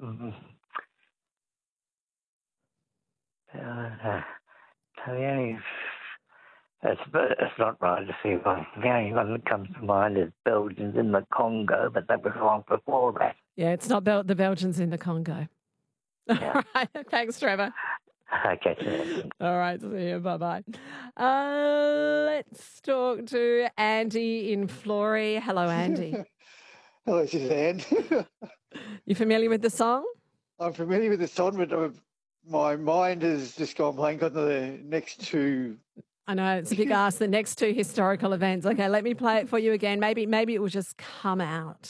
Mm, uh, the only, it's not right to see one. The only one that comes to mind is Belgians in the Congo, but that was long before that. Yeah, it's not the Belgians in the Congo. Yeah. All right. Thanks, Trevor. Okay. So, All right. See you. Bye-bye. Let's talk to Andy in Flory. Hello, Andy. Hello, Suzanne. You familiar with the song? I'm familiar with the song, but my mind has just gone blank on the next two. I know it's a big ask. The next two historical events. Okay, let me play it for you again. Maybe it will just come out.